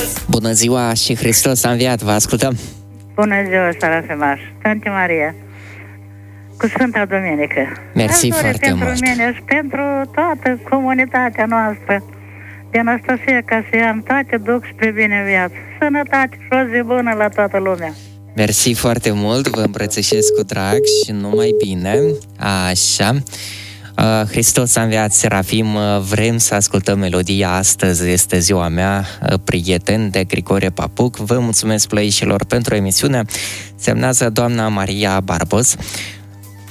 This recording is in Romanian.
Bună ziua și Hristos a înviat, vă ascultăm. Bună ziua, Sarafemaș, Tante Maria, cu Sfânta Duminică. Mersi foarte pentru mult. mine și pentru toată comunitatea noastră din Anastasia Casian, toate duc spre bine viață. Sănătate și o zi bună la toată lumea. Mersi foarte mult, vă îmbrățișez cu drag și numai bine. Așa. Hristos a înviat, Serafim, vrem să ascultăm melodia. Astăzi este ziua mea, prieten, de Grigore Papuc. Vă mulțumesc, plăișilor, pentru emisiune. Semnează doamna Maria Barbos.